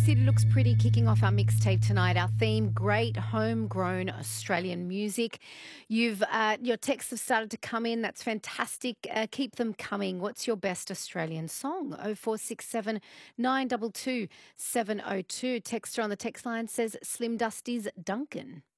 City Looks Pretty kicking off our mixtape tonight. Our theme, great homegrown Australian music. Your texts have started to come in. That's fantastic. Keep them coming. What's your best Australian song? 0467 922 702. Texter on the text line says Slim Dusty's Duncan.